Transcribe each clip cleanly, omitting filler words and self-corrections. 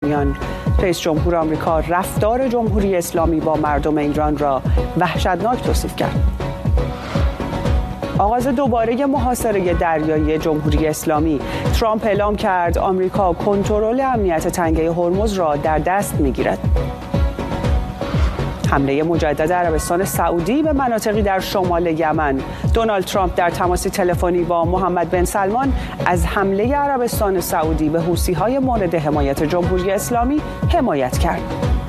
ایرانیان. رئیس جمهور آمریکا رفتار جمهوری اسلامی با مردم ایران را وحشتناک توصیف کرد. آغاز دوباره محاصره دریایی جمهوری اسلامی. ترامپ اعلام کرد آمریکا کنترل امنیت تنگه هرمز را در دست می‌گیرد. حمله مجدد عربستان سعودی به مناطقی در شمال یمن. دونالد ترامپ در تماسی تلفنی با محمد بن سلمان از حمله عربستان سعودی به حوثی‌های مورد حمایت جمهوری اسلامی حمایت کرد.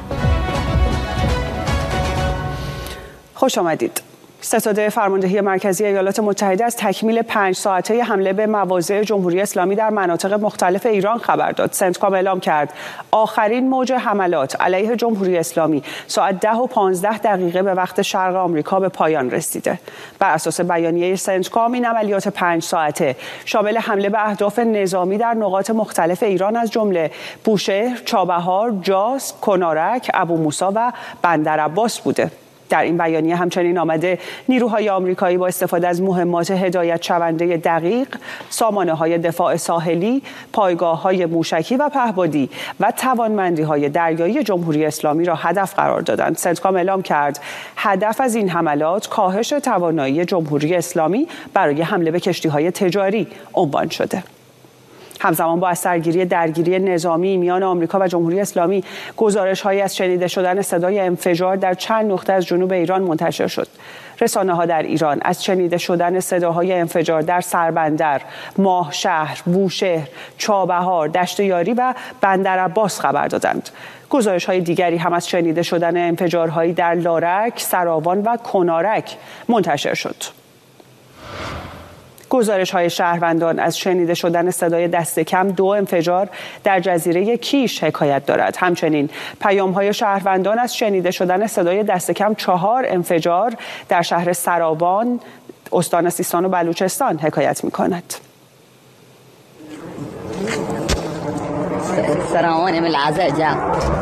خوش آمدید. ستاد فرماندهی مرکزی ایالات متحده از تکمیل 5 ساعته حمله به مواضع جمهوری اسلامی در مناطق مختلف ایران خبر داد. سنتکام اعلام کرد آخرین موج حملات علیه جمهوری اسلامی ساعت 10:15 به وقت شرق آمریکا به پایان رسیده. بر اساس بیانیه سنتکام این عملیات 5 ساعته شامل حمله به اهداف نظامی در نقاط مختلف ایران از جمله بوشهر، چابهار، جاس، کنارک، ابوموسی و بندرعباس بوده. در این بیانیه همچنین آمده نیروهای آمریکایی با استفاده از مهمات هدایت شونده دقیق، سامانه‌های دفاع ساحلی، پایگاه‌های موشکی و پهپادی و توانمندی‌های دریایی جمهوری اسلامی را هدف قرار دادند. سنتکام اعلام کرد هدف از این حملات کاهش توانایی جمهوری اسلامی برای حمله به کشتی‌های تجاری عنوان شده. همزمان با اثرگیری درگیری نظامی میان آمریکا و جمهوری اسلامی، گزارش‌هایی از شنیده شدن صدای انفجار در چند نقطه از جنوب ایران منتشر شد. رسانه‌ها در ایران از شنیده شدن صداهای انفجار در سربندر، ماهشهر، بوشهر، چابهار، دشت یاری و بندرعباس خبر دادند. گزارش‌های دیگری هم از شنیده شدن انفجارهایی در لارک، سراوان و کنارک منتشر شد. گزارش‌های شهروندان از شنیده شدن صدای دست کم 2 انفجار در جزیره کیش حکایت دارد. همچنین پیام‌های شهروندان از شنیده شدن صدای دست کم 4 انفجار در شهر سراوان، استان سیستان و بلوچستان حکایت می‌کند. سراوان من العزاء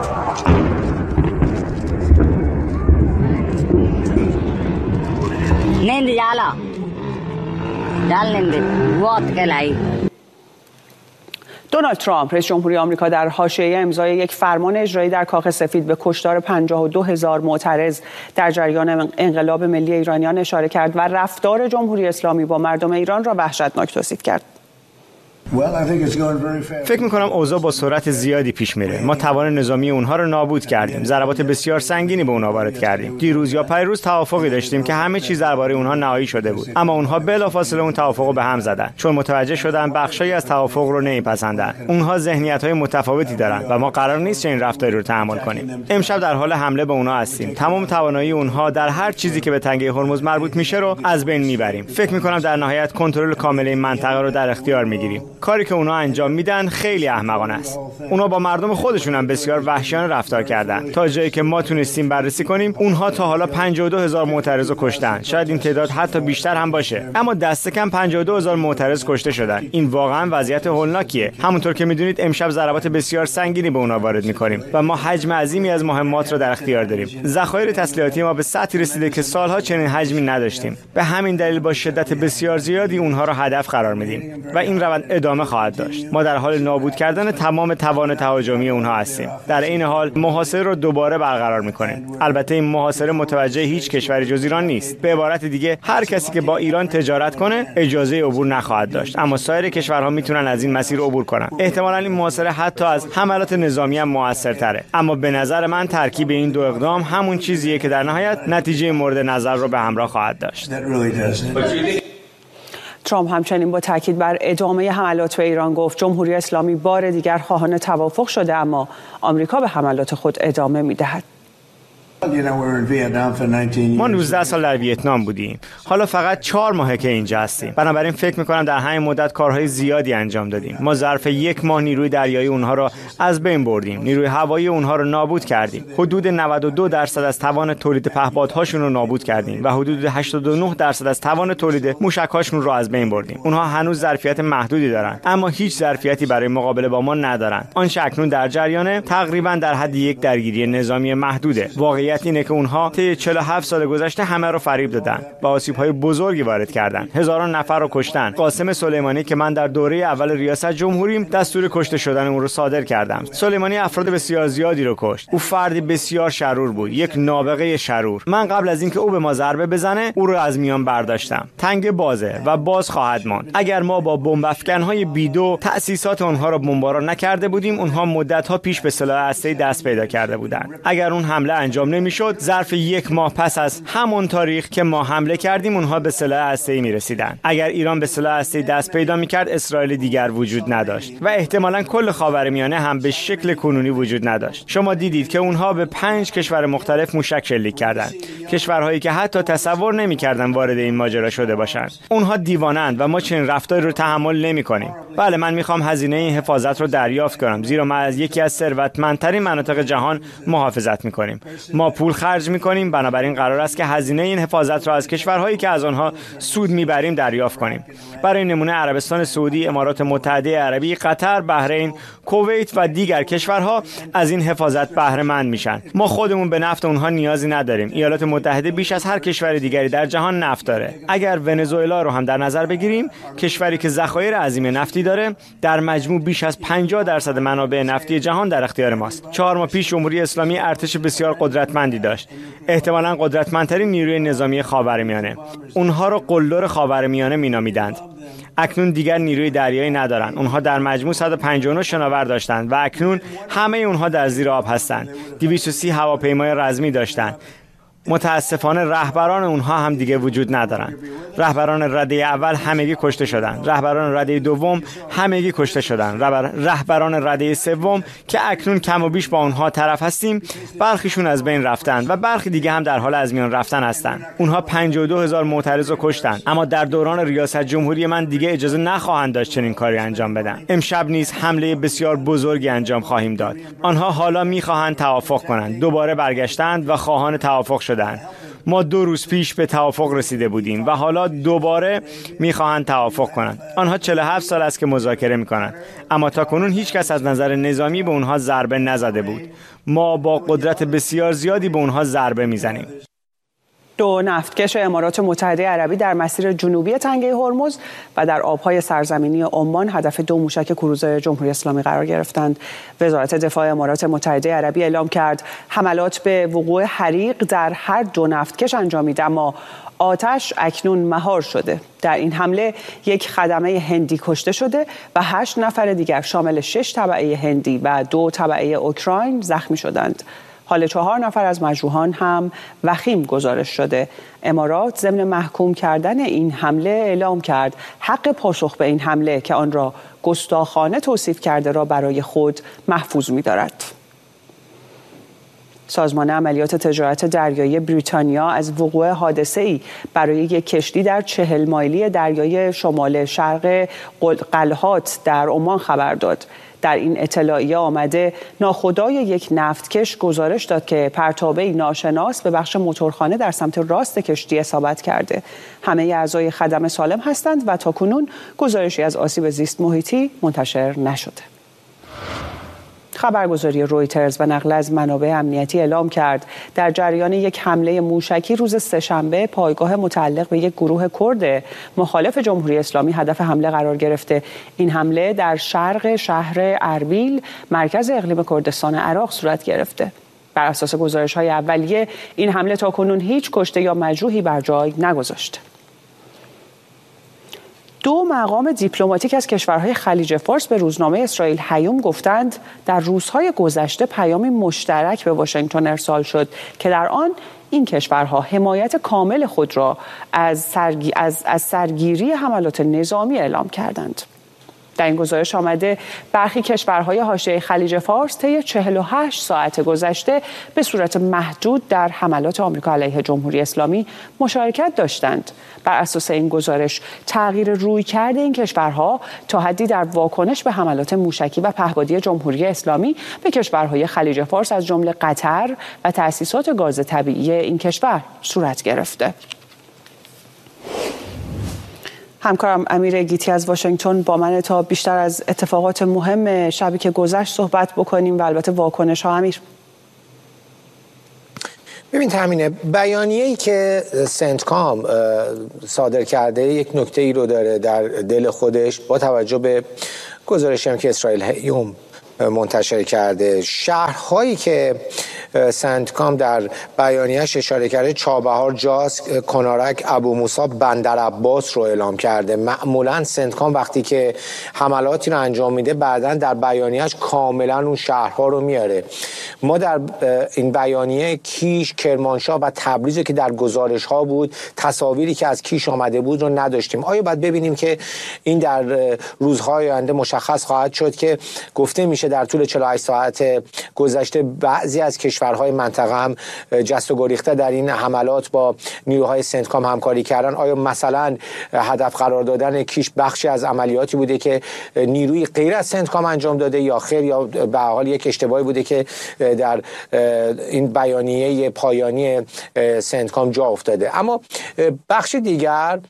نندي يالا دونالد ترامپ رئیس جمهوری آمریکا در حاشیه امضای یک فرمان اجرایی در کاخ سفید به کشتار 52,000 معترض در جریان انقلاب ملی ایرانیان اشاره کرد و رفتار جمهوری اسلامی با مردم ایران را وحشتناک توصیف کرد. فکر می‌کنم اوضاع با سرعت زیادی پیش میره. ما توان نظامی اونها رو نابود کردیم. ضربات بسیار سنگینی به اونها وارد کردیم. دیروز یا پیروز توافقی داشتیم که همه چیز درباره اونها نهایی شده بود. اما اونها بلافاصله اون توافق رو به هم زدن. چون متوجه شدن بخشایی از توافق رو نمیپسندن. اونها ذهنیت‌های متفاوتی دارن و ما قرار نیست این رفتاری رو تحمل کنیم. امشب در حال حمله به اونها هستیم. تمام توانایی اونها در هر چیزی که به تنگه هرمز مربوط میشه رو از بین میبریم. فکر می‌کنم در نهایت کنترل کامل این منطقه رو در اختیار میگیریم. کاری که اونها انجام میدن خیلی احمقانه است. اونها با مردم خودشون هم بسیار وحشیانه رفتار کردن. تا جایی که ما تونستیم بررسی کنیم، اونها تا حالا 52,000 معترض رو کشتن. شاید این تعداد حتی بیشتر هم باشه. اما دست کم 52,000 معترض کشته شدن. این واقعا وضعیت هولناکیه. همونطور که میدونید امشب ضربات بسیار سنگینی به اونها وارد میکنیم و ما حجم عظیمی از مهمات رو در اختیار داریم. ذخایر تسلیحاتی ما به سطحی رسیده که سالها چنین حجمی نداشتیم. به همین دلیل با شدت بسیار زیادی اونها رو هدف قرار میدیم و این روند ادامه خواهد داشت. ما در حال نابود کردن تمام توان تهاجمی اونها هستیم. در این حال محاصره رو دوباره برقرار میکنیم. البته این محاصره متوجه هیچ کشوری جز ایران نیست. به عبارت دیگه هر کسی که با ایران تجارت کنه اجازه عبور نخواهد داشت، اما سایر کشورها میتونن از این مسیر عبور کنن. احتمالاً این محاصره حتی از حملات نظامی هم موثرتره. اما به نظر من ترکیب این دو اقدام همون چیزیه که در نهایت نتیجه مورد نظر رو به همراه خواهد داشت. ترامپ همچنین با تاکید بر ادامه حملات به ایران گفت جمهوری اسلامی بار دیگر خواهان توافق شده، اما آمریکا به حملات خود ادامه می‌دهد. ما 19 سال در ویتنام بودیم. حالا فقط 4 ماهه که اینجا هستیم. بنابراین فکر می‌کنم در همین مدت کارهای زیادی انجام دادیم. ما ظرف 1 ماه نیروی دریایی اونها را از بین بردیم. نیروی هوایی اونها را نابود کردیم. حدود 92% از توان تولید پهپادهاشون رو نابود کردیم و حدود 89% از توان تولید موشک‌هاشون رو از بین بردیم. اونها هنوز ظرفیت محدودی دارن، اما هیچ ظرفیتی برای مقابله با ما ندارن. آنچه اکنون در جریانه تقریبا در حد یک درگیری نظامی محدوده. واقعیت واقعیت اینه که اونها طی 47 سال گذشته همه رو فریب دادن و آسیب‌های بزرگی وارد کردن. هزاران نفر رو کشتن. قاسم سلیمانی که من در دوره اول ریاست جمهوریم دستور کشته شدن اون رو صادر کردم. سلیمانی افراد بسیار زیادی رو کشت. او فردی بسیار شرور بود، یک نابغه شرور. من قبل از اینکه او به ما ضربه بزنه او رو از میان برداشتم. تنگ بازه و باز خواهد ماند. اگر ما با بمب افکن‌های بیدو تأسیسات اونها رو بمباران نکرده بودیم، اونها مدت‌ها پیش به سلاح هسته‌ای دست پیدا کرده بودند. اگر اون حمله انجام نمی‌شد، ظرف یک ماه پس از همون تاریخ که ما حمله کردیم اونها به سلاح هسته‌ای می‌رسیدند. اگر ایران به سلاح هسته‌ای دست پیدا می‌کرد، اسرائیل دیگر وجود نداشت و احتمالاً کل خاورمیانه هم به شکل کنونی وجود نداشت. شما دیدید که اونها به 5 کشور مختلف موشک شلیک کردند. کشورهایی که حتی تصور نمی‌کردن وارد این ماجرا شده باشند. اونها دیوانه‌اند و ما چنین رفتاری رو تحمل نمی‌کنیم. بله، من می‌خوام هزینه این حفاظت رو دریافت کنم، زیرا ما از یکی از ثروتمندترین مناطق جهان محافظت می‌کنیم. ما پول خرج می‌کنیم، بنابراین قرار است که هزینه این حفاظت را از کشورهایی که از آنها سود می‌بریم دریافت کنیم. برای نمونه عربستان سعودی، امارات متحده عربی، قطر، بحرین، کویت و دیگر کشورها از این حفاظت بهره مند میشن. ما خودمون به نفت اونها نیازی نداریم. ایالات متحده بیش از هر کشور دیگری در جهان نفت داره. اگر ونزوئلا رو هم در نظر بگیریم، کشوری که ذخایر عظیم نفتی داره، در مجموع بیش از 50% منابع نفتی جهان در اختیار ماست. 4 ماه پیش جمهوری اسلامی ارتش بسیار قدرتمندی داشت. احتمالاً قدرتمندترین نیروی نظامی خاورمیانه. اونها رو قلدر خاورمیانه مینامیدند. اکنون دیگر نیروی دریایی ندارند. اونها در مجموع 159 شناور داشتند و اکنون همه اونها در زیر آب هستند. 230 هواپیمای رزمی داشتند. متاسفانه رهبران اونها هم دیگه وجود ندارن. رهبران رده اول همگی کشته شدن. رهبران رده دوم همگی کشته شدن. رهبران رده سوم که اکنون کم و بیش با اونها طرف هستیم، برخیشون از بین رفتن و برخی دیگه هم در حال از میان رفتن هستن. اونها 52,000 معترض رو کشتن، اما در دوران ریاست جمهوری من دیگه اجازه نخواهند داشت چنین کاری انجام بدن. امشب نیز حمله بسیار بزرگی انجام خواهیم داد. آنها حالا میخواهند توافق کنند. دوباره برگشتند و خواهان توافق شدند. ما 2 روز پیش به توافق رسیده بودیم و حالا دوباره میخواهند توافق کنند. آنها 47 سال است که مذاکره میکنند، اما تاکنون هیچ کس از نظر نظامی به اونها ضربه نزده بود. ما با قدرت بسیار زیادی به اونها ضربه میزنیم. 2 نفتکش امارات متحده عربی در مسیر جنوبی تنگه هرمز و در آبهای سرزمینی عمان هدف 2 موشک کروز جمهوری اسلامی قرار گرفتند. وزارت دفاع امارات متحده عربی اعلام کرد حملات به وقوع حریق در هر 2 نفتکش انجامید، اما آتش اکنون مهار شده. در این حمله 1 خدمه هندی کشته شده و 8 نفر دیگر شامل 6 تبعه هندی و 2 تبعه اوکراین زخمی شدند. حال 4 نفر از مجروحان هم وخیم گزارش شده. امارات ضمن محکوم کردن این حمله اعلام کرد حق پاسخ به این حمله که آن را گستاخانه توصیف کرده را برای خود محفوظ می‌دارد. سازمان عملیات تجارت دریایی بریتانیا از وقوع حادثه‌ای برای یک کشتی در 40 مایلی دریای شمال شرق قلهات در عمان خبر داد. در این اطلاعیه آمده ناخدای یک نفتکش گزارش داد که پرتابه‌ای ناشناس به بخش موتورخانه در سمت راست کشتی اصابت کرده. همه اعضای خدمه سالم هستند و تاکنون گزارشی از آسیب زیست محیطی منتشر نشده. خبرگزاری رویترز و نقل از منابع امنیتی اعلام کرد در جریان یک حمله موشکی روز سه‌شنبه پایگاه متعلق به یک گروه کرد مخالف جمهوری اسلامی هدف حمله قرار گرفته. این حمله در شرق شهر اربیل مرکز اقلیم کردستان عراق صورت گرفته. بر اساس گزارش‌های اولیه این حمله تاکنون هیچ کشته یا مجروحی بر جای نگذاشته. 2 مقام دیپلماتیک از کشورهای خلیج فارس به روزنامه اسرائیل هیوم گفتند در روزهای گذشته پیامی مشترک به واشنگتن ارسال شد که در آن این کشورها حمایت کامل خود را از سرگیری حملات نظامی اعلام کردند. در این گزارش آمده برخی کشورهای حاشیه خلیج فارس طی 48 ساعت گذشته به صورت محدود در حملات آمریکا علیه جمهوری اسلامی مشارکت داشتند. بر اساس این گزارش تغییر رویکرد این کشورها تا حدی در واکنش به حملات موشکی و پهپادی جمهوری اسلامی به کشورهای خلیج فارس از جمله قطر و تأسیسات گاز طبیعی این کشور صورت گرفته. همکارم امیر گیتی از واشنگتن با من تا بیشتر از اتفاقات مهم شبی که گذشت صحبت بکنیم و البته واکنش ها. امیر. ببین تامینه، بیانیه‌ای که سنتکام صادر کرده یک نکته ای رو داره در دل خودش. با توجه به گزارشی هم که اسرائیل هیوم منتشر کرده، شهرهایی که سنتکام در بیانیه‌اش اشاره کرده چابهار، جاس، کنارک، ابو موسی، بندر عباس رو اعلام کرده. معمولا سنتکام وقتی که حملاتی رو انجام میده بعداً در بیانیه‌اش کاملا اون شهرها رو میاره. ما در این بیانیه کیش، کرمانشاه و تبریز که در گزارش ها بود، تصاویری که از کیش آمده بود رو نداشتیم. آیا باید ببینیم که این در روزهای آینده مشخص خواهد شد که گفته میشه در طول 48 ساعت گذشته بعضی از کشورهای منطقه هم جست و گریخته در این حملات با نیروهای سنتکام همکاری کردن. آیا مثلا هدف قرار دادن کیش بخشی از عملیاتی بوده که نیروی غیر از سنتکام انجام داده یا خیر، یا به هر حال یک اشتباهی بوده که در این بیانیه پایانی سنتکام جا افتاده؟ اما بخش دیگر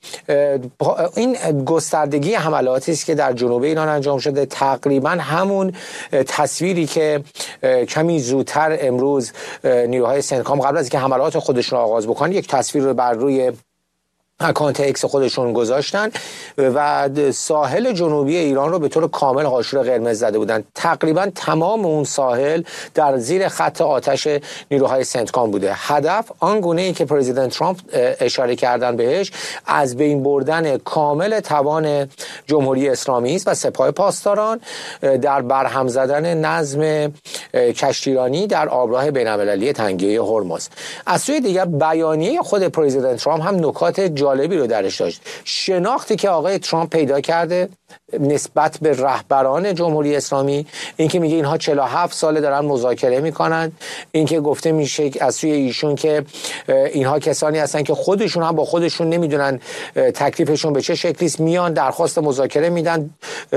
این گستردگی حملاتی است که در جنوب ایران انجام شده، تقریبا همون تصویری که کمی زودتر امروز نیروهای سنتکام قبل از اینکه حملات خودشون رو آغاز بکنن یک تصویر رو بر روی اکانت اکس خودشون گذاشتن و ساحل جنوبی ایران رو به طور کامل هاشور قرمز زده بودن. تقریبا تمام اون ساحل در زیر خط آتش نیروهای سنتکام بوده. هدف آنگونه ای که پرزیدنت ترامپ اشاره کردن بهش، از بین بردن کامل توان جمهوری اسلامی است و سپاه پاسداران در برهم زدن نظم کشتیرانی در آبراه بین‌المللی تنگه هرمز. از سوی دیگر بیانیه خود پرزیدنت ترامپ هم نکات جالبی رو درش داشت. شناختی که آقای ترامپ پیدا کرده نسبت به رهبران جمهوری اسلامی، اینکه میگه اینها 47 ساله دارن مذاکره میکنن، اینکه گفته میشه از سوی ایشون که اینها کسانی هستن که خودشون هم با خودشون نمیدونن تکلیفشون به چه شکلیست، میان درخواست مذاکره میدن،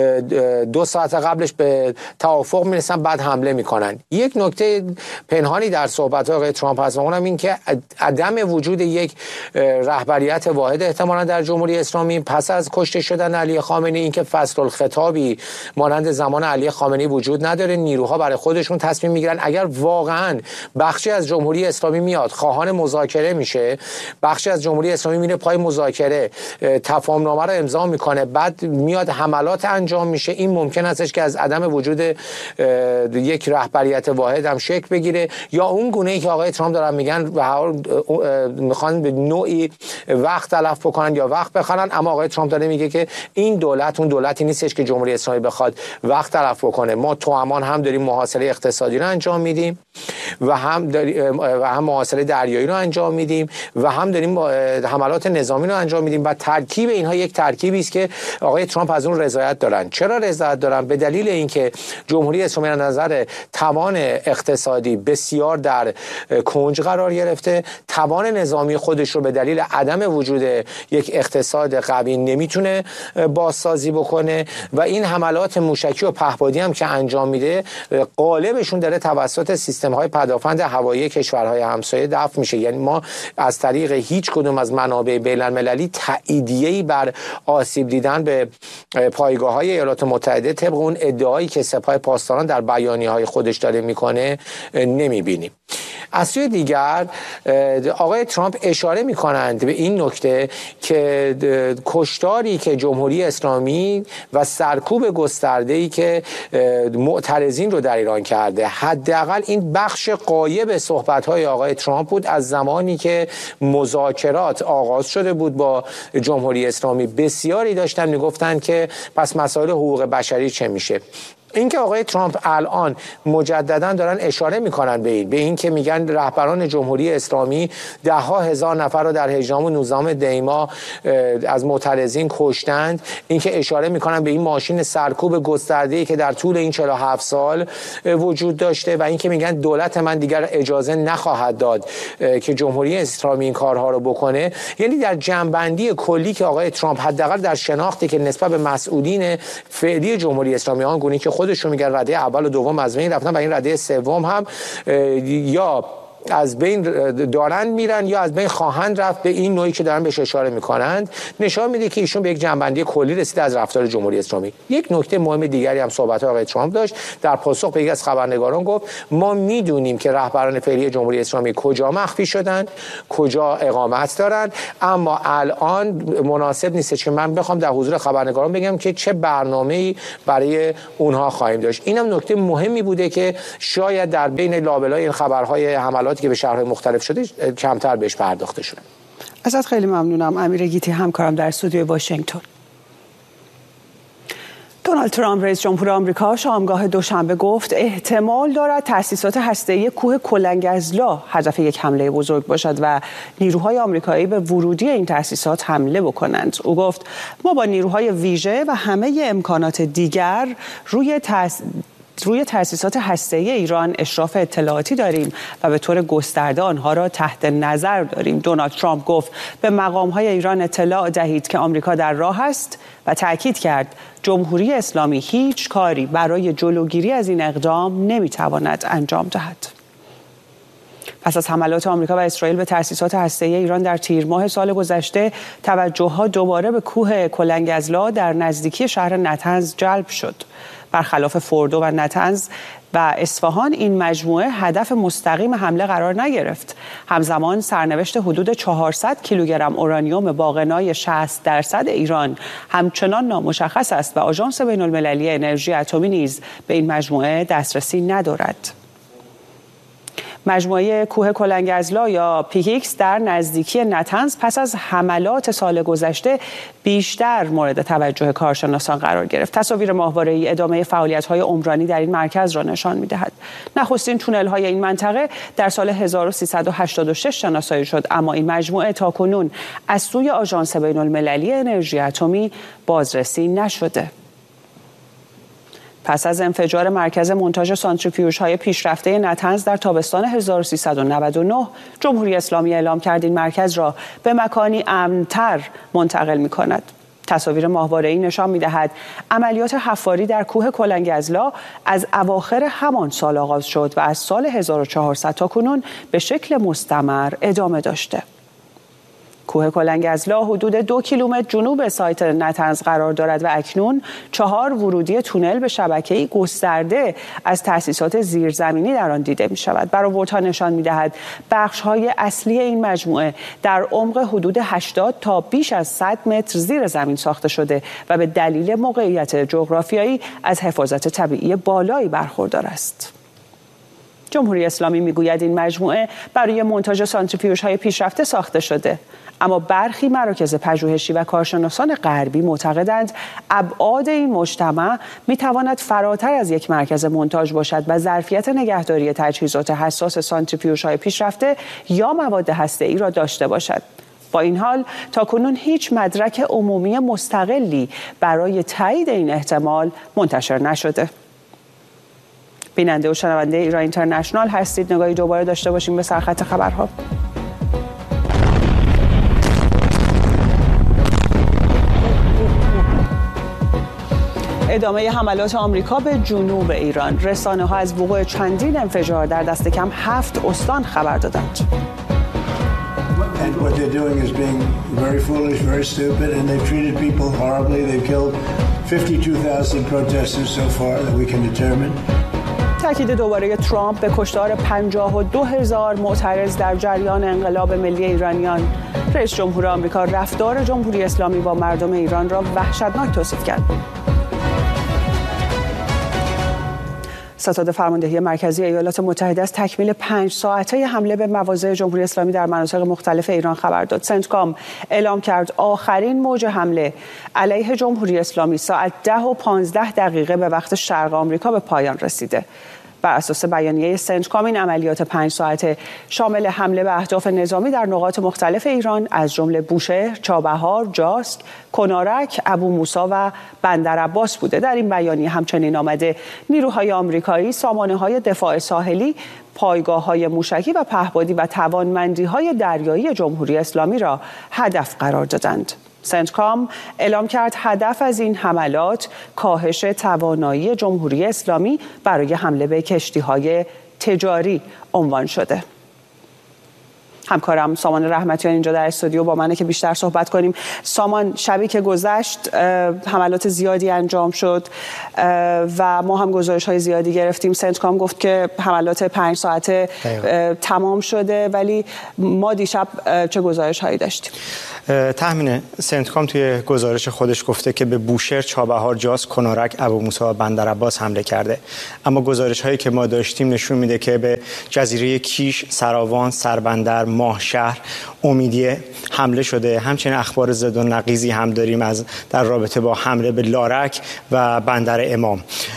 2 ساعت قبلش به توافق میرسن، بعد حمله میکنن. یک نکته پنهانی در صحبت‌های آقای ترامپ هست و اونم این که عدم وجود یک رهبریت واحد احتمالاً در جمهوری اسلامی پس از کشته شدن علی خامنه‌ای، اینکه فصل الخطابی مانند زمان علی خامنه‌ای وجود نداره، نیروها برای خودشون تصمیم میگیرن. اگر واقعاً بخشی از جمهوری اسلامی میاد خواهان مذاکره میشه، بخشی از جمهوری اسلامی میره پای مذاکره، تفاهمنامه رو امضا میکنه، بعد میاد حملات انجام میشه، این ممکن استش که از عدم وجود یک رهبریت واحد هم شکل بگیره، یا اون گونه‌ای که آقای ترامپ دارن میگن میخوان به نوعی وقت تلف بکنن یا وقت بخرن. اما آقای ترامپ داره میگه که این دولت اون دولتی نیستش که جمهوری اسلامی بخواد وقت تلف بکنه. ما توامان هم داریم محاصره اقتصادی رو انجام میدیم و هم محاصره دریایی رو انجام میدیم و هم داریم حملات نظامی رو انجام میدیم و ترکیب اینها یک ترکیبی است که آقای ترامپ از اون رضایت دارن. چرا رضایت دارن؟ به دلیل اینکه جمهوری اسلامی از نظر توان اقتصادی بسیار در کنج قرار گرفته، توان نظامی خودش رو به دلیل عدم وجود یک اقتصاد قوی نمیتونه بازسازی بکنه و این حملات موشکی و پهپادی هم که انجام میده غالبشون داره توسط سیستم‌های پدافند هوایی کشورهای همسایه دفع میشه. یعنی ما از طریق هیچ کدوم از منابع بین‌المللی تأییدیه‌ای بر آسیب دیدن به پایگاه‌های ایالات متحده طبق اون ادعایی که سپاه پاسداران در بیانیه‌های خودش داره میکنه نمیبینیم. از سوی دیگر آقای ترامپ اشاره میکنند به این نکته که کشتاری که جمهوری اسلامی و سرکوب گسترده‌ای که معترضین رو در ایران کرده، حداقل این بخش غایب صحبت‌های آقای ترامپ بود از زمانی که مذاکرات آغاز شده بود با جمهوری اسلامی. بسیاری داشتن میگفتن که پس مسائل حقوق بشری چه میشه. اینکه آقای ترامپ الان مجددا دارن اشاره میکنن به این که میگن رهبران جمهوری اسلامی 10,000 نفر رو در 18 و 19 دی ماه از معترضین کشتند، اینکه اشاره میکنن به این ماشین سرکوب گسترده‌ای که در طول این 47 سال وجود داشته و اینکه میگن دولت من دیگر اجازه نخواهد داد که جمهوری اسلامی این کارها رو بکنه. یعنی در جنبندی کلی که آقای ترامپ حداقل در شناختی که نسبت به مسئولین فعلی جمهوری اسلامی آنگونه که خودشون میگن رده اول و دوم از بین رفتن و این رده سوم هم یا از بین دارن میرن یا از بین خواهند رفت به این نوعی که دارن بهش اشاره میکنند نشان میده که ایشون به یک جنبندی کلی رسیده از رفتار جمهوری اسلامی. یک نکته مهم دیگری هم صحبت آقای ترامپ داشت. در پاسخ به یکی از خبرنگاران گفت ما میدونیم که رهبران فعلی جمهوری اسلامی کجا مخفی شدن، کجا اقامت دارن، اما الان مناسب نیست که من بخوام در حضور خبرنگاران بگم که چه برنامه‌ای برای اونها خواهیم داشت. اینم نکته مهمی بوده که شاید در بین لابلای این خبرهای حملاتی که به شهرهای مختلف شده کمتر بهش پرداخته شده. ازت خیلی ممنونم امیر گیتی، همکارم در استودیوی واشنگتن. دونالد ترامپ رئیس جمهور آمریکا شامگاه دوشنبه گفت احتمال دارد تأسیسات هسته‌ای کوه کلنگ‌ازلا هدف یک حمله بزرگ باشد و نیروهای آمریکایی به ورودی این تأسیسات حمله بکنند. او گفت ما با نیروهای ویژه و همه امکانات دیگر روی تأسیسات هسته‌ای ایران اشراف اطلاعاتی داریم و به طور گسترده آنها را تحت نظر داریم. دونالد ترامپ گفت به مقام‌های ایران اطلاع دهید که آمریکا در راه است و تأکید کرد جمهوری اسلامی هیچ کاری برای جلوگیری از این اقدام نمی‌تواند انجام دهد. پس از حملات آمریکا و اسرائیل به تأسیسات هسته‌ای ایران در تیر ماه سال گذشته توجه‌ها دوباره به کوه کلنگ‌ازلا در نزدیکی شهر نتنز جلب شد. برخلاف فوردو و نتنز و اصفهان این مجموعه هدف مستقیم حمله قرار نگرفت. همزمان سرنوشت حدود 400 کیلوگرم اورانیوم با غنای 60% ایران همچنان نامشخص است و آژانس بین‌المللی انرژی اتمی نیز به این مجموعه دسترسی ندارد. مجموعه کوه کلنگ‌ازلا یا پیکیکس در نزدیکی نتنز پس از حملات سال گذشته بیشتر مورد توجه کارشناسان قرار گرفت. تصاویر ماهواره‌ای ادامه فعالیت‌های عمرانی در این مرکز را نشان می‌دهد. نخستین تونل‌های این منطقه در سال 1386 شناسایی شد، اما این مجموعه تاکنون از سوی آژانس بین‌المللی انرژی اتمی بازرسی نشده. پس از انفجار مرکز منتاژ سانتریفیوژهای پیشرفته نتنز در تابستان 1399 جمهوری اسلامی اعلام کرد این مرکز را به مکانی امن‌تر منتقل می‌کند. تصاویر ماهواره‌ای نشان می‌دهد عملیات حفاری در کوه کلنگ‌ازلا از اواخر همان سال آغاز شد و از سال 1400 تا کنون به شکل مستمر ادامه داشته. کوه کلنگ‌ازلا حدود 2 کیلومتر جنوب سایت نتنز قرار دارد و اکنون 4 ورودی تونل به شبکه‌ای گسترده از تأسیسات زیرزمینی در آن دیده می‌شود. برآوردها نشان می‌دهد بخش‌های اصلی این مجموعه در عمق حدود 80 تا بیش از 100 متر زیر زمین ساخته شده و به دلیل موقعیت جغرافیایی از حفاظت طبیعی بالایی برخوردار است. جمهوری اسلامی میگوید این مجموعه برای منتاژ سانتریفیوژهای پیشرفته ساخته شده، اما برخی مراکز پژوهشی و کارشناسان غربی معتقدند ابعاد این مجتمع میتواند فراتر از یک مرکز منتاژ باشد و ظرفیت نگهداری تجهیزات حساس سانتریفیوژهای پیشرفته یا مواد هسته‌ای را داشته باشد. با این حال تاکنون هیچ مدرک عمومی مستقلی برای تایید این احتمال منتشر نشده. بیننده و شنونده ایران اینترنشنال هستید. نگاهی دوباره داشته باشیم به سرخط خبرها. ادامه حملات آمریکا به جنوب ایران. رسانه‌ها از وقوع چندین انفجار در دست کم 7 استان خبر دادند. And what they're doing is being very foolish, very stupid, and they've treated people horribly. They've killed 52,000 protesters so far that we can determine. تاکید دوباره ترامپ به کشتار 52,000 معترض در جریان انقلاب ملی ایرانیان. رئیس جمهور آمریکا رفتار جمهوری اسلامی با مردم ایران را وحشتناک توصیف کرد. ستاد فرماندهی مرکزی ایالات متحده از تکمیل 5 ساعته حمله به مواضع جمهوری اسلامی در مناطق مختلف ایران خبر داد. سنتکام اعلام کرد آخرین موج حمله علیه جمهوری اسلامی ساعت 10:15 به وقت شرق آمریکا به پایان رسیده. بر اساس بیانیه سنتکام این عملیات 5 ساعته شامل حمله به اهداف نظامی در نقاط مختلف ایران از جمله بوشهر، چابهار، جاسک، کنارک، ابو موسی و بندرعباس بوده. در این بیانیه همچنین آمده نیروهای آمریکایی سامانه‌های دفاع ساحلی، پایگاه‌های موشکی و پهپادی و توانمندی‌های دریایی جمهوری اسلامی را هدف قرار دادند. سنتکام اعلام کرد هدف از این حملات کاهش توانایی جمهوری اسلامی برای حمله به کشتی‌های تجاری عنوان شده. همکارم سامان رحمتیان اینجا در استودیو با منه که بیشتر صحبت کنیم. سامان، شبی که گذشت حملات زیادی انجام شد و ما هم گزارش‌های زیادی گرفتیم. سنتکام گفت که حملات 5 ساعته تمام شده، ولی ما دیشب چه گزارش‌هایی داشتیم؟ تحمین سنتکام توی گزارش خودش گفته که به بوشهر، چابهار، جاس، کنارک، ابو موسی و بندرعباس حمله کرده. اما گزارش‌هایی که ما داشتیم نشون میده که به جزیره کیش، سراوان، سربندر، ماهشهر، امیدیه حمله شده. همچنین اخبار زد و نقیضی هم داریم در رابطه با حمله به لارک و بندر امام.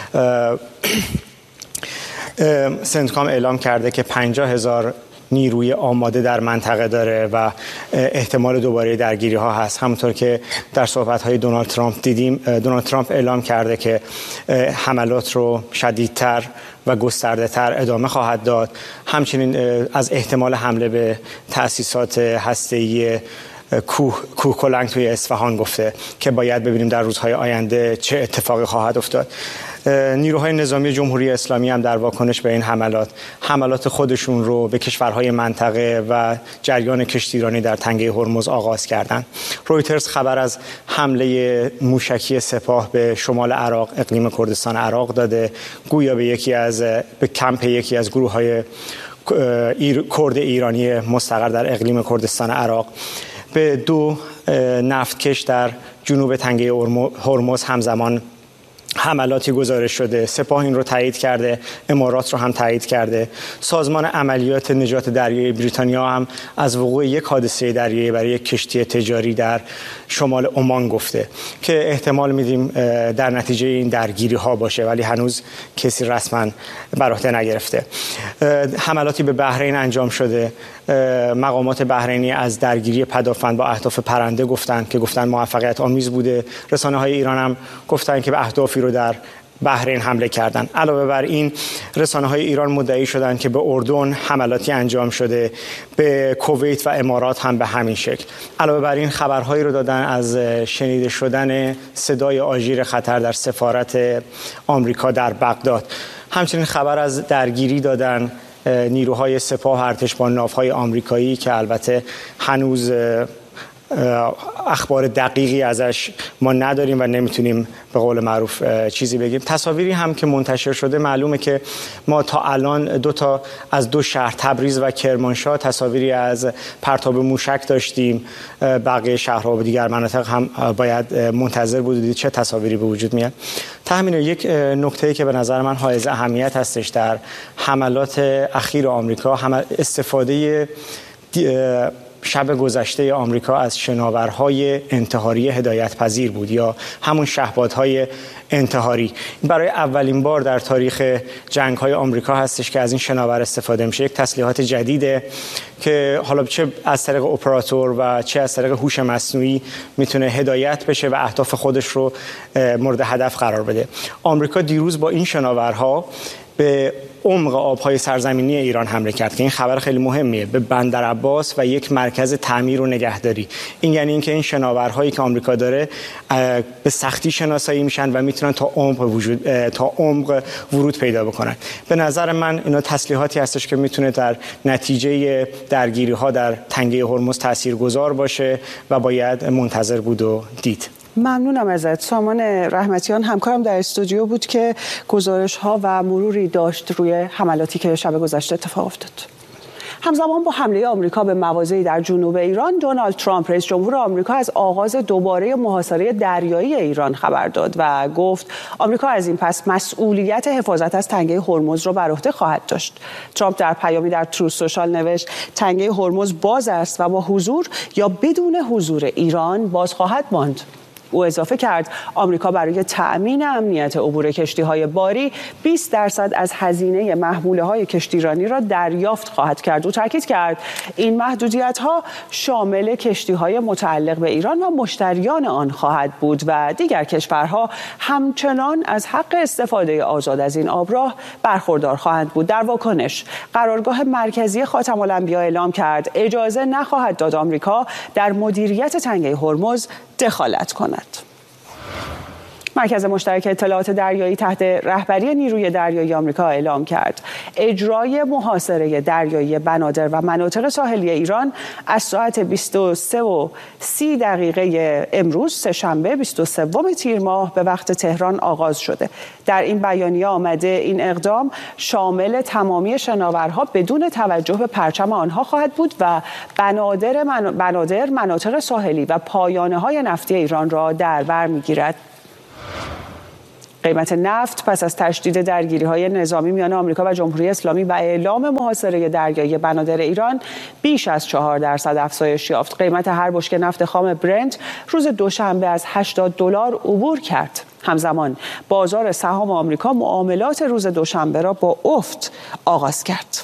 سنتکام اعلام کرده که 50,000 نیروی آماده در منطقه داره و احتمال دوباره درگیری ها هست. همونطور که در صحبت های دونالد ترامپ دیدیم، دونالد ترامپ اعلام کرده که حملات رو شدیدتر و گسترده تر ادامه خواهد داد. همچنین از احتمال حمله به تأسیسات هسته‌ای کوه کلنگ توی اصفهان گفته که باید ببینیم در روزهای آینده چه اتفاقی خواهد افتاد. نیروهای نظامی جمهوری اسلامی هم در واکنش به این حملات خودشون رو به کشورهای منطقه و جریان کشتیرانی در تنگه هرمز آغاز کردند. رویترز خبر از حمله موشکی سپاه به شمال عراق، اقلیم کردستان عراق داده، گویا به کمپ یکی از گروه‌های کرد ایرانی مستقر در اقلیم کردستان عراق. به 2 نفتکش در جنوب تنگه هرمز همزمان حملاتی گزارش شده. سپاه این رو تایید کرده، امارات رو هم تایید کرده. سازمان عملیات نجات دریایی بریتانیا هم از وقوع یک حادثه دریایی برای یک کشتی تجاری در شمال عمان گفته که احتمال میدیم در نتیجه این درگیری ها باشه، ولی هنوز کسی رسما بر عهده نگرفته. حملاتی به بحرین انجام شده. مقامات بحرینی از درگیری پدافند با اهداف پرنده گفتن موفقیت آمیز بوده. رسانه‌های ایران هم گفتن که به اهدافی رو در بحرین حمله کردن. علاوه بر این رسانه‌های ایران مدعی شدند که به اردن حملاتی انجام شده، به کویت و امارات هم به همین شکل. علاوه بر این خبرهایی رو دادن از شنیده شدن صدای آژیر خطر در سفارت آمریکا در بغداد. همچنین خبر از درگیری دادن نیروهای سپاه ارتش با ناوهای آمریکایی که البته هنوز اخبار دقیقی ازش ما نداریم و نمیتونیم به قول معروف چیزی بگیم. تصاویری هم که منتشر شده معلومه که ما تا الان 2 شهر تبریز و کرمانشاه تصاویری از پرتاب موشک داشتیم. بقیه شهرها و دیگر مناطق هم باید منتظر بودید چه تصاویری به وجود میاد. تحمین یک نکته‌ای که به نظر من حائز اهمیت هستش در حملات اخیر آمریکا، استفاده شب گذشته آمریکا از شناورهای انتحاری هدایت پذیر بود یا همون شهبادهای انتحاری. برای اولین بار در تاریخ جنگ‌های آمریکا هستش که از این شناور استفاده میشه. یک تسلیحات جدیده که حالا چه از طریق اپراتور و چه از طریق هوش مصنوعی میتونه هدایت بشه و اهداف خودش رو مورد هدف قرار بده. آمریکا دیروز با این شناورها به عمق آبهای سرزمینی ایران حمله کرد که این خبر خیلی مهمیه، به بندرعباس و یک مرکز تعمیر و نگهداری. این یعنی اینکه این شناورهایی که آمریکا داره به سختی شناسایی میشن و میتونن تا عمق ورود پیدا بکنن. به نظر من اینا تسلیحاتی هستش که میتونه در نتیجه درگیری ها در تنگه هرمز تاثیرگذار باشه و باید منتظر بود و دید. ممنونم ازت. سامان رحمتیان همکارم در استودیو بود که گزارش ها و مروری داشت روی حملاتی که شب گذشته اتفاق افتاد. همزمان با حمله آمریکا به مواضعی در جنوب ایران، دونالد ترامپ رئیس جمهور آمریکا از آغاز دوباره محاصره دریایی ایران خبر داد و گفت آمریکا از این پس مسئولیت حفاظت از تنگه هرمز را بر عهده خواهد داشت. ترامپ در پیامی در تروث سوشال نوشت تنگه هرمز باز است و با حضور یا بدون حضور ایران باز خواهد ماند. او اضافه کرد آمریکا برای تأمین امنیت عبور کشتی‌های باری 20% از هزینه محموله‌های کشتیرانی را دریافت خواهد کرد. او تاکید کرد این محدودیت‌ها شامل کشتی‌های متعلق به ایران و مشتریان آن خواهد بود و دیگر کشورها همچنان از حق استفاده آزاد از این آبراه برخوردار خواهند بود. در واکنش قرارگاه مرکزی خاتم الانبیا اعلام کرد اجازه نخواهد داد آمریکا در مدیریت تنگه هرمز دخالت کند. مرکز مشترک اطلاعات دریایی تحت رهبری نیروی دریایی آمریکا اعلام کرد اجرای محاصره دریایی بنادر و مناطق ساحلی ایران از ساعت 23:30 امروز سه‌شنبه 23 تیر ماه به وقت تهران آغاز شده. در این بیانیه آمده این اقدام شامل تمامی شناورها بدون توجه به پرچم آنها خواهد بود و بنادر مناطق ساحلی و پایانه‌های نفتی ایران را در بر می‌گیرد. قیمت نفت پس از تشدید درگیری‌های نظامی میان آمریکا و جمهوری اسلامی و اعلام محاصره دریایی بنادر ایران بیش از 4% افزایش یافت. قیمت هر بشکه نفت خام برنت روز دوشنبه از $80 عبور کرد. همزمان بازار سهام آمریکا معاملات روز دوشنبه را با افت آغاز کرد.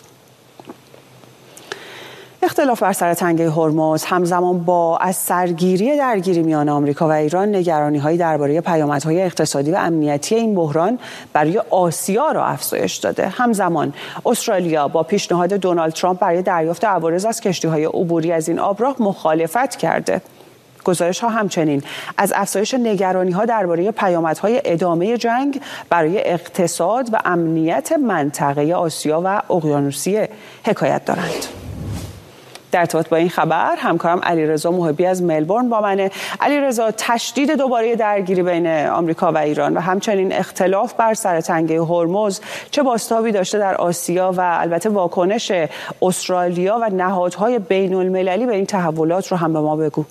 اختلاف بر سر تنگه هرمز همزمان با از سرگیری درگیری میان آمریکا و ایران نگرانی‌هایی درباره پیامدهای اقتصادی و امنیتی این بحران برای آسیا را افزایش داده. همزمان استرالیا با پیشنهاد دونالد ترامپ برای دریافت عوارض از کشتی‌های عبوری از این آبراه مخالفت کرده. گزارش‌ها همچنین از افزایش نگرانی‌ها درباره پیامدهای ادامه جنگ برای اقتصاد و امنیت منطقه آسیا و اقیانوسیه حکایت دارند. در ارتباط با این خبر همکارم علیرضا محبی از ملبورن با منه. علیرضا، تشدید دوباره درگیری بین آمریکا و ایران و همچنین اختلاف بر سر تنگه هرمز چه بازتابی داشته در آسیا و البته واکنش استرالیا و نهادهای بین المللی به این تحولات رو هم به ما بگو.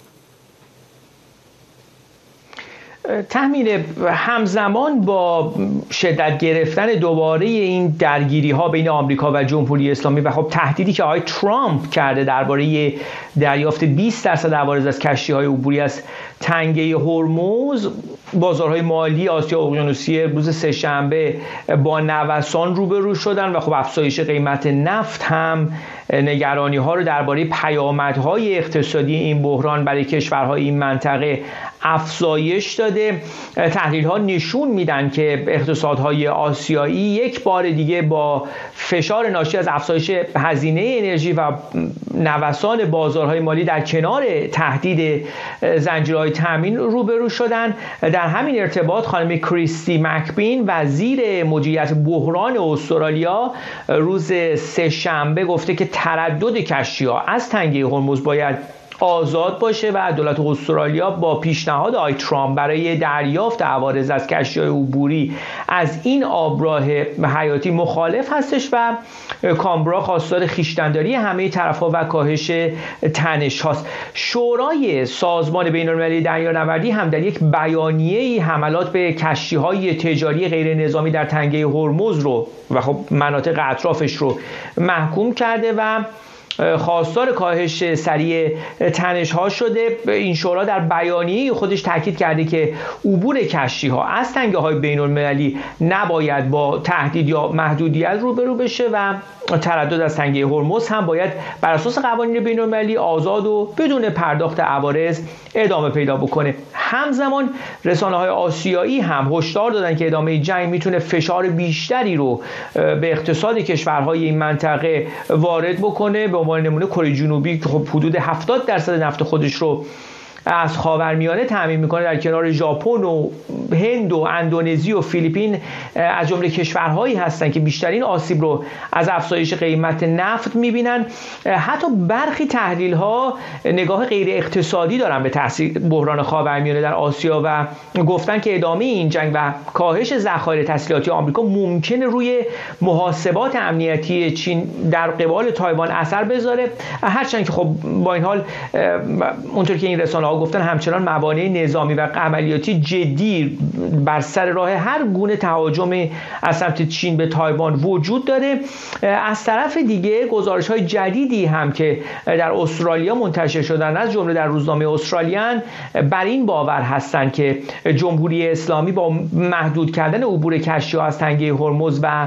تحمیل همزمان با شدت گرفتن دوباره این درگیری ها بین آمریکا و جمهوری اسلامی و خب تهدیدی که آقای ترامپ کرده درباره دریافت 20% عوارض از کشتی های عبوری از تنگه هرمز، بازارهای مالی آسیا اقیانوسیه روز سه‌شنبه با نوسان روبرو شدن و خب افزایش قیمت نفت هم نگرانی ها رو درباره پیامدهای اقتصادی این بحران برای کشورهای این منطقه افزایش داده. تحلیل ها نشون میدن که اقتصادهای آسیایی یک بار دیگه با فشار ناشی از افزایش هزینه انرژی و نوسان بازارهای مالی در کنار تهدید زنجیرهای تامین روبرو شدن. در همین ارتباط خانم کریستی مکبین وزیر مدیریت بحران استرالیا روز سه‌شنبه گفته که تردد کشتی‌ها از تنگه هرمز باید آزاد باشه و دولت استرالیا با پیشنهاد آقای ترامپ برای دریافت عوارض از کشتی‌های عبوری از این آبراه حیاتی مخالف هستش و کامبرا خواستار خویشتن‌داری همه طرف‌ها و کاهش تنش هاست. شورای سازمان بین‌المللی دریانوردی هم در یک بیانیه‌ای حملات به کشتی‌های تجاری غیر نظامی در تنگه هرمز رو و خب مناطق اطرافش رو محکوم کرده و خواستار کاهش سریع تنش ها شده. این شورا در بیانیه خودش تاکید کرده که عبور کشتی ها از تنگه های بین المللی نباید با تهدید یا محدودیت روبرو بشه و تردد از تنگه هرمز هم باید بر اساس قوانین بین المللی آزاد و بدون پرداخت عوارض ادامه پیدا بکنه. همزمان رسانه‌های آسیایی هم هشدار دادن که ادامه جنگ میتونه فشار بیشتری رو به اقتصاد کشورهای این منطقه وارد بکنه. به عنوان نمونه کره جنوبی که خب حدود 70% نفت خودش رو از خاورمیانه تامین میکنه، در کنار ژاپن و هند و اندونزی و فیلیپین از جمله کشورهایی هستند که بیشترین آسیب رو از افزایش قیمت نفت میبینن. حتی برخی تحلیل ها نگاه غیر اقتصادی دارن به تاثیر بحران خاورمیانه در آسیا و گفتن که ادامه این جنگ و کاهش ذخایر تسلیحاتی آمریکا ممکنه روی محاسبات امنیتی چین در قبال تایوان اثر بذاره، هرچند که خب با این حال اونطور که این رسانه گفتن همچنان موانع نظامی و عملیاتی جدی بر سر راه هر گونه تهاجم از سمت چین به تایوان وجود داره. از طرف دیگه گزارش‌های جدیدی هم که در استرالیا منتشر شدن از جمله در روزنامه استرالیان بر این باور هستند که جمهوری اسلامی با محدود کردن عبور کشتی‌ها از تنگه هرمز و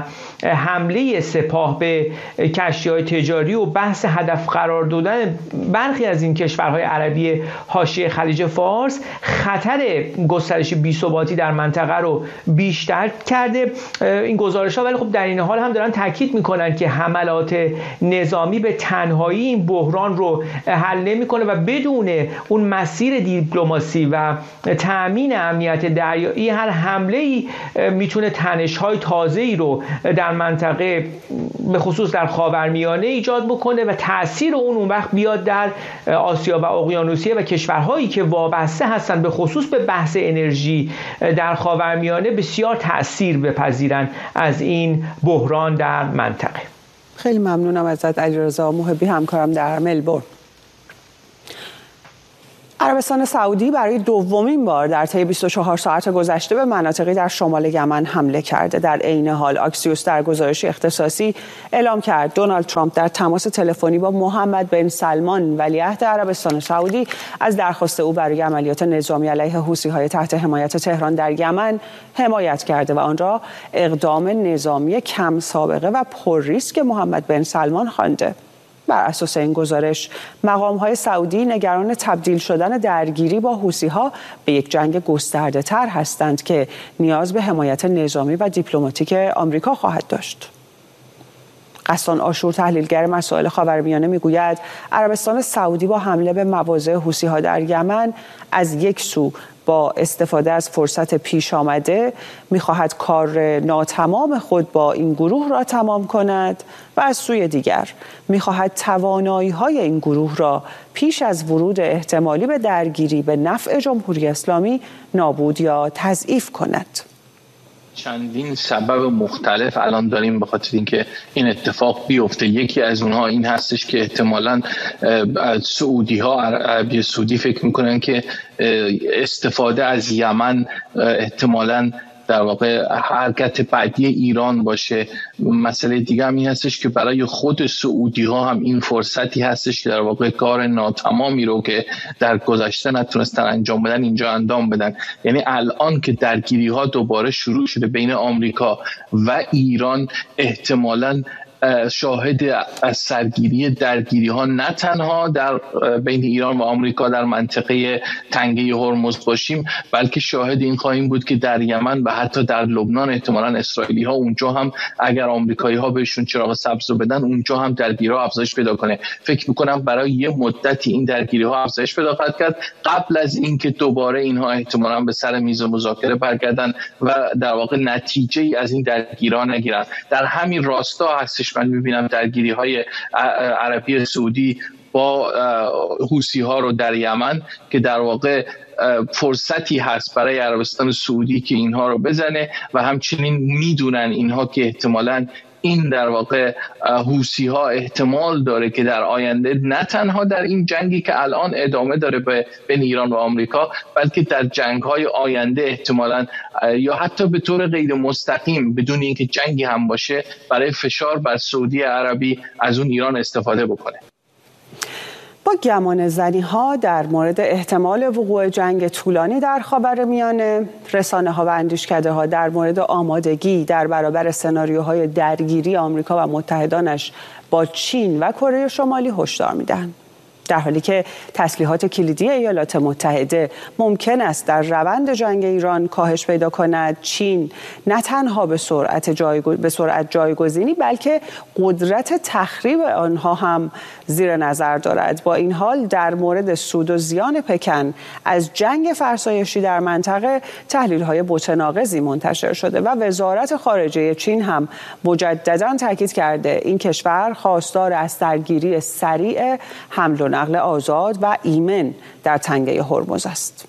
حمله سپاه به کشتی‌های تجاری و بحث هدف قرار دادن برخی از این کشورهای عربی حاشیه حاشیه خلیج فارس خطر گسترش بی‌ثباتی در منطقه رو بیشتر کرده. این گزارش‌ها ولی خب در این حال هم دارن تاکید میکنن که حملات نظامی به تنهایی این بحران رو حل نمیکنه و بدون اون مسیر دیپلماسی و تأمین امنیت دریایی هر حمله‌ای میتونه تنش‌های تازه‌ای رو در منطقه به خصوص در خاورمیانه ایجاد بکنه و تأثیر اون وقت بیاد در آسیا و اقیانوسیه و کشورهایی که وابسته هستن به خصوص به بحث انرژی در خاورمیانه بسیار تأثیر بپذیرن از این بحران در منطقه. خیلی ممنونم ازت علیرضا محبی، همکارم در ملبورن. عربستان سعودی برای دومین بار در طی 24 ساعت گذشته به مناطقی در شمال یمن حمله کرده. در عین حال آکسیوس در گزارشی اختصاصی اعلام کرد دونالد ترامپ در تماس تلفنی با محمد بن سلمان ولیعهد عربستان سعودی از درخواست او برای عملیات نظامی علیه حوثی‌های تحت حمایت تهران در یمن حمایت کرده و آن را اقدام نظامی کم سابقه و پر ریسک محمد بن سلمان خوانده. بر اساس این گزارش مقام‌های سعودی نگران تبدیل شدن درگیری با حوثی‌ها به یک جنگ گسترده‌تر هستند که نیاز به حمایت نظامی و دیپلماتیک آمریکا خواهد داشت. غسان آشور تحلیلگر مسائل خاورمیانه میگوید عربستان سعودی با حمله به مواضع حوثی‌ها در یمن از یک سو با استفاده از فرصت پیش آمده می‌خواهد کار ناتمام خود با این گروه را تمام کند و از سوی دیگر می‌خواهد توانایی‌های این گروه را پیش از ورود احتمالی به درگیری به نفع جمهوری اسلامی نابود یا تضعیف کند. چندین سبب مختلف الان داریم به خاطر اینکه این اتفاق بیفته. یکی از اونها این هستش که احتمالاً سعودی‌ها، عربی سعودی فکر میکنن که استفاده از یمن احتمالاً در واقع حرکت بعدی ایران باشه. مسئله دیگه هم این هستش که برای خود سعودی ها هم این فرصتی هستش که در واقع کار ناتمامی رو که در گذشته نتونستن انجام بدن اینجا انجام بدن. یعنی الان که درگیری ها دوباره شروع شده بین آمریکا و ایران، احتمالاً شاهد از سرگیری درگیری ها نه تنها در بین ایران و آمریکا در منطقه تنگه هرمز باشیم، بلکه شاهد این خواهیم بود که در یمن و حتی در لبنان احتمالاً اسرائیلی ها اونجا هم اگر آمریکایی ها بهشون چراغ سبز رو بدن اونجا هم درگیری ها افزایش پیدا کنه. فکر میکنم برای یه مدتی این درگیری ها افزایش پیدا خواهد کرد قبل از اینکه دوباره اینها احتمالاً به سر میز مذاکره برگردن و در واقع نتیجه ای از این درگیری ها نگیرن. در همین راستا هستش من میبینم درگیری های عربی سعودی با حوثی ها رو در یمن که در واقع فرصتی هست برای عربستان سعودی که اینها رو بزنه و همچنین میدونن اینها که احتمالاً این در واقع حوثی ها احتمال داره که در آینده نه تنها در این جنگی که الان ادامه داره بین ایران و آمریکا، بلکه در جنگ های آینده احتمالاً یا حتی به طور غیر مستقیم بدون اینکه جنگی هم باشه برای فشار بر سعودی عربی از اون ایران استفاده بکنه. با گمانه‌زنی‌ها در مورد احتمال وقوع جنگ طولانی در خاورمیانه، رسانه‌ها و اندیشکده‌ها در مورد آمادگی در برابر سناریوهای درگیری آمریکا و متحدانش با چین و کره شمالی هشدار می‌دهند. در حالی که تسلیحات کلیدی ایالات متحده ممکن است در روند جنگ ایران کاهش پیدا کند، چین نه تنها به سرعت جایگزینی بلکه قدرت تخریب آنها هم زیر نظر دارد. با این حال در مورد سود و زیان پکن از جنگ فرسایشی در منطقه تحلیل‌های متناقضی منتشر شده و وزارت خارجه چین هم مجدداً تاکید کرده این کشور خواستار از درگیری سریع حمل و نقل آزاد و ایمن در تنگه هرمز است.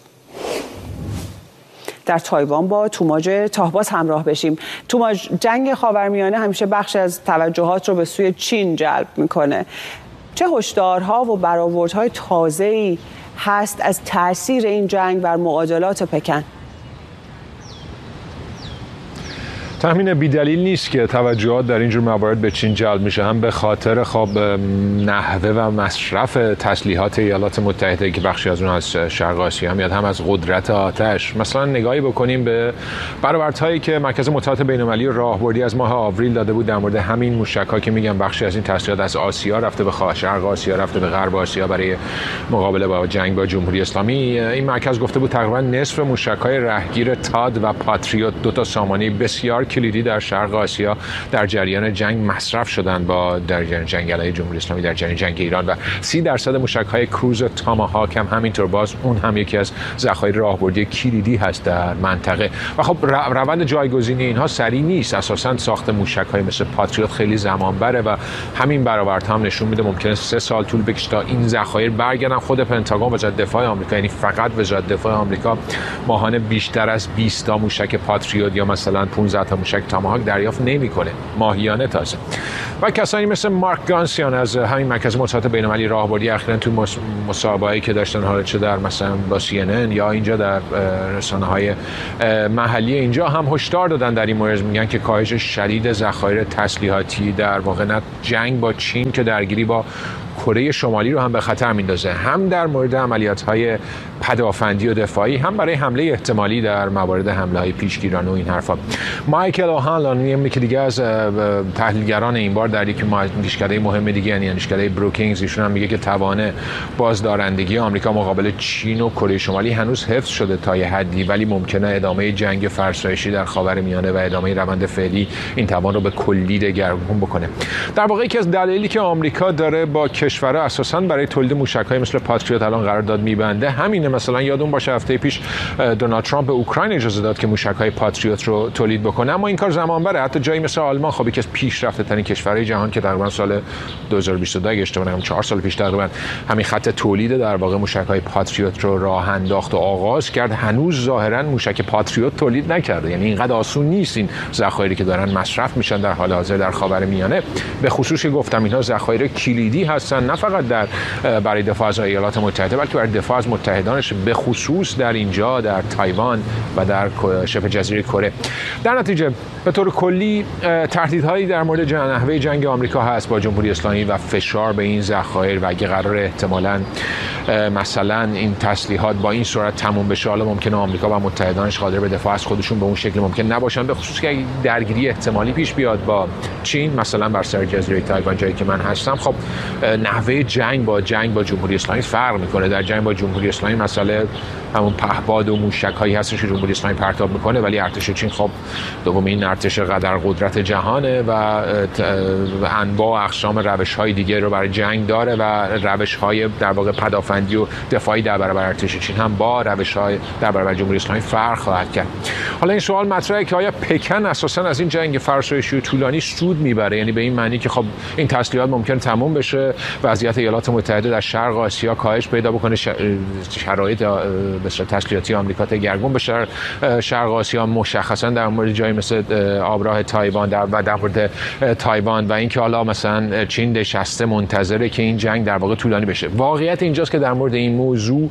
در تایوان با توماج تاهباز همراه بشیم. توماج، جنگ خاورمیانه همیشه بخش از توجهات رو به سوی چین جلب میکنه. چه هشدارها و برآوردهای تازه‌ای هست از تاثیر این جنگ بر معادلات پکن؟ تامین بی‌دلیل نیست که توجهات در اینجور موارد به چین جلب میشه، هم به خاطر نحوه و مصرف تسلیحات ایالات متحده که بخشی از اون از شرق آسیا میاد، هم از قدرت آتش. مثلا نگاهی بکنیم به برآوردهایی که مرکز مطالعات بین‌المللی راهبردی از ماه آوریل داده بود در مورد همین موشک‌ها که میگن بخشی از این تسلیحات از آسیا رفته به شرق آسیا، رفته به غرب آسیا برای مقابله با جنگ با جمهوری اسلامی. این مرکز گفته بود تقریبا نصف موشک‌های رهگیر تاد و پاتریوت، دو تا سامانه بسیار کلیدی در شرق آسیا، در جریان جنگ مصرف شدن در جریان جنگ علیه جمهوری اسلامی، در جریان جنگ ایران. و 30% موشک‌های کروز تاماهاک هم همینطور، باز اون هم یکی از ذخایر راهبردی کلیدی هست در منطقه. و خب روند جایگزینی اینها سریع نیست. اساساً ساخت موشک‌های مثل پاتریوت خیلی زمان بره و همین برآوردها هم نشون میده ممکنه 3 سال طول بکشه تا این ذخایر برگردن. خود پنتاگون، وزارت دفاع آمریکا، یعنی فقط وزارت دفاع آمریکا، ماهانه بیشتر از 20 تا موشک پاتریوت یا مثلا 15 تا موشک تاماهاک دریافت نمیکنه، ماهیانه تازه. و کسانی مثل مارک گانسیان از همین مرکز مطالعات بین‌المللی راهبردی اخیراً تو مسابقه‌ای که داشتن، حالا چه در مثلا با CNN یا اینجا در رسانه‌های محلی اینجا، هم هشدار دادن در این مورد. میگن که کاهش شدید ذخایر تسلیحاتی در واقع نه جنگ با چین که درگیری با کره شمالی رو هم به خطر میندازه، هم در مورد عملیات‌های پدافندی و دفاعی، هم برای حمله احتمالی در موارد حمله‌های پیشگیرانه و این حرفا. مایکل اوهانلان، یکی دیگه از تحلیلگران این بار در یک اندیشکده مهم دیگه، یعنی اندیشکده بروکینگز، ایشون هم میگه که توان بازدارندگی آمریکا مقابل چین و کره شمالی هنوز حفظ شده تا یه حدی، ولی ممکنه ادامه جنگ فرسایشی در خاورمیانه و ادامه روند فعلی این توان رو به کلی دگرگون بکنه. در واقع یکی از دلایلی که آمریکا داره با کشورها اساساً برای تولید موشک‌های مثل پاتریوت الان قرارداد می‌بنده همینه. مثلا یادون باشه هفته پیش دونالد ترامپ به اوکراین اجازه داد که موشک‌های پاتریوت رو تولید بکنه، اما این کار زمان بره. حتی جایی مثل آلمان، خب یکی از پیشرفته‌ترین کشورهای جهان که تقریبا سال 2022 اگه اشتباه نکنم 4 سال پیش تقریبا همین خط تولید در واقع موشک‌های پاتریوت رو راه انداخت و آغاز کرد، هنوز ظاهراً موشک پاتریوت تولید نکرده. یعنی اینقدر آسون نیست این ذخایری که دارن مصرف میشن در حال حاضر در خاورمیانه. به خصوص که گفتم اینها ذخایر کلیدی هستن، نه فقط برای دفاع از ایالات متحده، بلکه برای دفاع از متحدانش، به خصوص در اینجا، در تایوان و در شبه جزیره کره. در نتیجه به طور کلی تهدیدهایی در مورد نحوه جنگ آمریکا هست با جمهوری اسلامی و فشار به این ذخایر، و اگه قرار احتمالاً مثلا این تسلیحات با این صورت تموم بشه، حالا ممکنه آمریکا و متحدانش قادر به دفاع از خودشون به اون شکل ممکن نباشن، به خصوص که درگیری احتمالی پیش بیاد با چین، مثلا بر سر جزیره تایوان جایی که من هستم. خب نحوه جنگ با جمهوری اسلامی فرق میکنه. در جنگ با جمهوری اسلامی مسئله همون پهپاد و موشک‌هایی هستش که جمهوری اسلامی پرتاب میکنه، ولی ارتش چین خب دومین ارتش قدر قدرت جهانه و انواع و اقسام روش‌های دیگه رو برای جنگ داره و روش‌های در واقع پدافندی و دفاعی در برابر ارتش چین هم با روش‌های در برابر جمهوری اسلامی فرق خواهد کرد. حالا این سوال مطرحه که آیا پکن اساساً از این جنگ فرسایشی و طولانی سود میبره، یعنی به این معنی که خب این تسلیحات ممکن تموم بشه، وضعیت ایالات متحده در شرق آسیا کاهش پیدا بکنه، شرایط بسیار تسلیحاتی آمریکا دگرگون بشه. شرق آسیا مشخصا در مورد جایی مثل آبراه تایوان و در مورد تایوان و اینکه حالا مثلا چین نشسته منتظره که این جنگ در واقع طولانی بشه. واقعیت اینجاست که در مورد این موضوع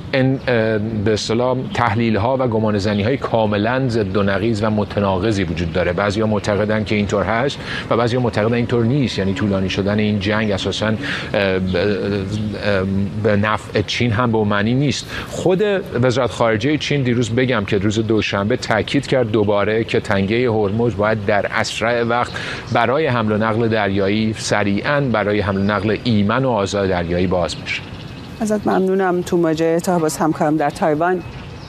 به اصطلاح تحلیل‌ها و گمانه‌زنی‌های کاملاً ضد و نقیض و متناقضی وجود داره. بعضی‌ها معتقدن که اینطور هست و بعضی‌ها معتقدن اینطور نیست، یعنی طولانی شدن این جنگ اساساً به نفع چین هم به معنی نیست. خود وزارت خارجه چین دیروز بگم که روز دوشنبه تاکید کرد دوباره که تنگه هرمز باید در اسرع وقت برای حمل و نقل دریایی سریعاً برای حمل و نقل ایمن و آزاد دریایی باز بشه. ازت ممنونم توماجه تا باز همکارم در تایوان.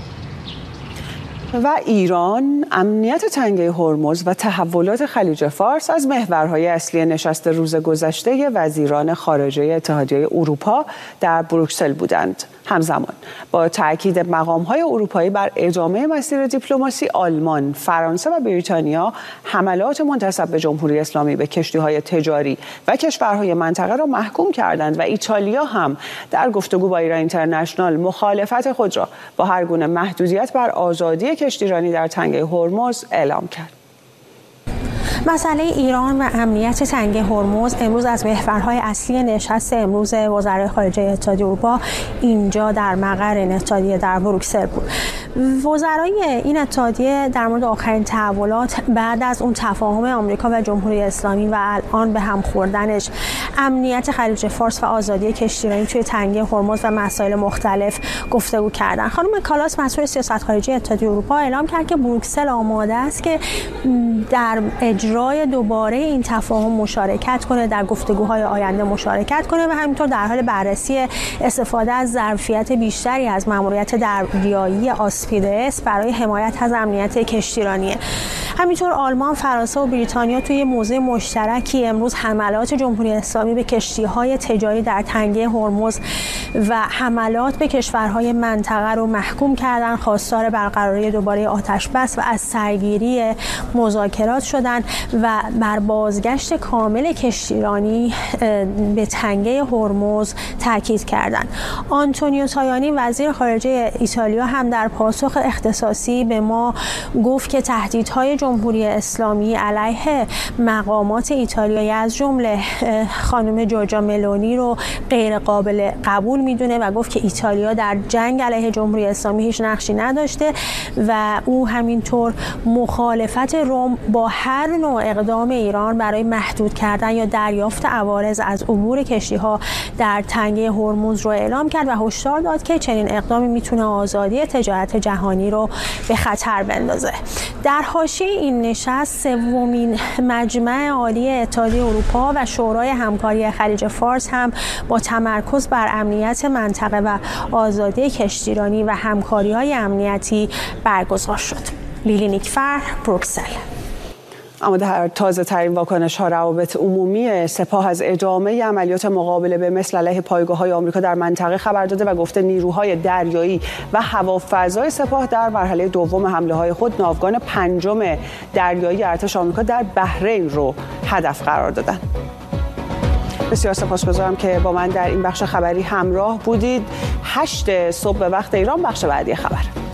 و ایران، امنیت تنگه هرمز و تحولات خلیج فارس از محورهای اصلی نشست روز گذشته وزیران خارجه اتحادیه اروپا در بروکسل بودند. همزمان با تاکید مقام‌های اروپایی بر ادامه مسیر دیپلماسی، آلمان، فرانسه و بریتانیا حملات منتسب به جمهوری اسلامی به کشتی‌های تجاری و کشورهای منطقه را محکوم کردند و ایتالیا هم در گفتگو با ایران اینترنشنال مخالفت خود را با هر گونه محدودیت بر آزادی کشتیرانی در تنگه هرمز اعلام کرد. مسئله ایران و امنیت تنگه هرمز امروز از محورهای اصلی نشست امروز وزرای خارجه اتحادیه اروپا اینجا در مقر این اتحادیه در بروکسل بود. وزرای این اتحادیه در مورد آخرین تحولات بعد از اون تفاهم آمریکا و جمهوری اسلامی و الان به هم خوردنش، امنیت خلیج فارس و آزادی کشتیرانی توی تنگه هرمز و مسائل مختلف گفتگو کردن. خانم کالاس مسئول سیاست خارجی اتحادیه اروپا اعلام کرد که بروکسل آماده است که در اجرای دوباره این تفاهم مشارکت کنه، در گفتگوهای آینده مشارکت کنه و همینطور در حال بررسی استفاده از ظرفیت بیشتری از ماموریت دریایی آسپیدس برای حمایت از امنیت کشتیرانی. همینطور آلمان، فرانسه و بریتانیا توی موضع مشترکی امروز حملات جمهوری اسلامی به کشتی‌های تجاری در تنگه هرمز و حملات به کشورهای منطقه رو محکوم کردن، خواستار برقراری دوباره آتش بس و از سرگیری مذاکرات شدن و بر بازگشت کامل کشتیرانی به تنگه هرمز تاکید کردند. آنتونیو تایانی وزیر خارجه ایتالیا هم در پاسخ اختصاصی به ما گفت که تهدیدهای جمهوری اسلامی علیه مقامات ایتالیایی از جمله خانم جورجا ملونی رو غیر قابل قبول میدونه و گفت که ایتالیا در جنگ علیه جمهوری اسلامی هیچ نقشی نداشته و او همینطور مخالفت روم با هر نوع اقدام ایران برای محدود کردن یا دریافت عوارض از عبور کشتی‌ها در تنگه هرمز رو اعلام کرد و هشدار داد که چنین اقدامی میتونه آزادی تجارت جهانی رو به خطر بندازه. در حاشیه این نشست سومین مجمع عالی اتحادیه اروپا و شورای همکاری خلیج فارس هم با تمرکز بر امنیت منطقه و آزادی کشتیرانی و همکاری‌های امنیتی برگزار شد. لیلی نیکفر، بروکسل. اما در تازه ترین واکنش ها روابط عمومی سپاه از ادامه عملیات مقابله به مثل علیه پایگاه‌های آمریکا در منطقه خبر داده و گفته نیروهای دریایی و هوافضای سپاه در مرحله دوم حمله‌های خود ناوگان پنجم دریایی ارتش آمریکا در بحرین رو هدف قرار دادند. بسیار سپاسگزارم که با من در این بخش خبری همراه بودید. 8 صبح به وقت ایران بخش بعدی خبر.